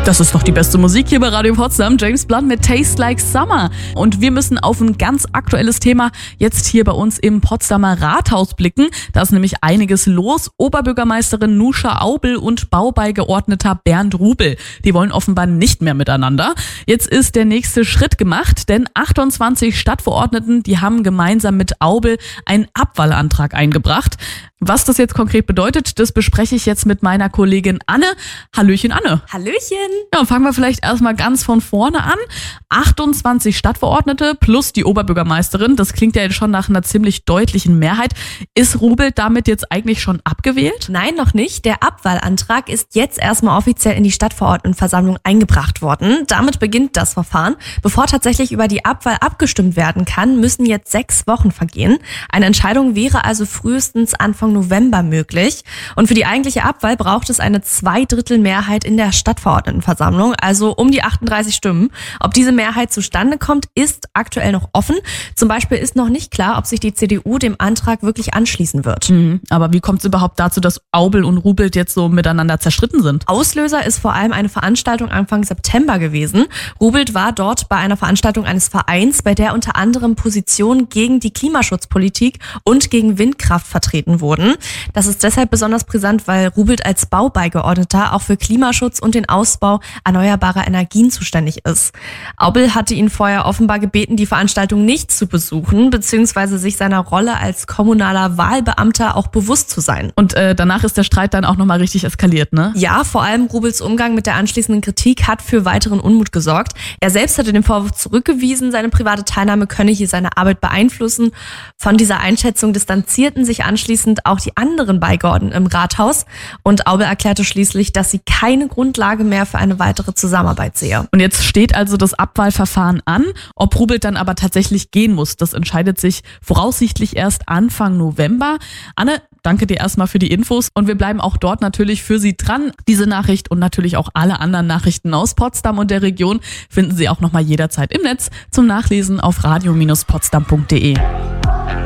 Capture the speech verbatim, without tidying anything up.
Das ist doch die beste Musik hier bei Radio Potsdam. James Blunt mit Taste Like Summer. Und wir müssen auf ein ganz aktuelles Thema jetzt hier bei uns im Potsdamer Rathaus blicken. Da ist nämlich einiges los. Oberbürgermeisterin Nuscha Aubel und Baubeigeordneter Bernd Rubel, die wollen offenbar nicht mehr miteinander. Jetzt ist der nächste Schritt gemacht, denn achtundzwanzig Stadtverordneten, die haben gemeinsam mit Aubel einen Abwahlantrag eingebracht. Was das jetzt konkret bedeutet, das bespreche ich jetzt mit meiner Kollegin Anne. Hallöchen, Anne. Hallöchen. Ja, fangen wir vielleicht erstmal ganz von vorne an. achtundzwanzig Stadtverordnete plus die Oberbürgermeisterin, das klingt ja jetzt schon nach einer ziemlich deutlichen Mehrheit. Ist Rubel damit jetzt eigentlich schon abgewählt? Nein, noch nicht. Der Abwahlantrag ist jetzt erstmal offiziell in die Stadtverordnetenversammlung eingebracht worden. Damit beginnt das Verfahren. Bevor tatsächlich über die Abwahl abgestimmt werden kann, müssen jetzt sechs Wochen vergehen. Eine Entscheidung wäre also frühestens Anfang November möglich. Und für die eigentliche Abwahl braucht es eine Zweidrittelmehrheit in der Stadtverordnetenversammlung, also um die achtunddreißig Stimmen. Ob diese Mehrheit zustande kommt, ist aktuell noch offen. Zum Beispiel ist noch nicht klar, ob sich die C D U dem Antrag wirklich anschließen wird. Mhm, aber wie kommt es überhaupt dazu, dass Aubel und Rubel jetzt so miteinander zerstritten sind? Auslöser ist vor allem eine Veranstaltung Anfang September gewesen. Rubel war dort bei einer Veranstaltung eines Vereins, bei der unter anderem Positionen gegen die Klimaschutzpolitik und gegen Windkraft vertreten wurden. Das ist deshalb besonders brisant, weil Rubel als Baubeigeordneter auch für Klimaschutz und den Ausbau erneuerbarer Energien zuständig ist. Aubel hatte ihn vorher offenbar gebeten, die Veranstaltung nicht zu besuchen, beziehungsweise sich seiner Rolle als kommunaler Wahlbeamter auch bewusst zu sein. Und äh, danach ist der Streit dann auch nochmal richtig eskaliert, ne? Ja, vor allem Rubels Umgang mit der anschließenden Kritik hat für weiteren Unmut gesorgt. Er selbst hatte den Vorwurf zurückgewiesen, seine private Teilnahme könne hier seine Arbeit beeinflussen. Von dieser Einschätzung distanzierten sich anschließend auch die anderen Beigeordneten im Rathaus. Und Aubel erklärte schließlich, dass sie keine Grundlage mehr für eine weitere Zusammenarbeit sehe. Und jetzt steht also das Abwahlverfahren an. Ob Rubel dann aber tatsächlich gehen muss, das entscheidet sich voraussichtlich erst Anfang November. Anne, danke dir erstmal für die Infos. Und wir bleiben auch dort natürlich für Sie dran. Diese Nachricht und natürlich auch alle anderen Nachrichten aus Potsdam und der Region finden Sie auch nochmal jederzeit im Netz zum Nachlesen auf radio Bindestrich potsdam punkt de.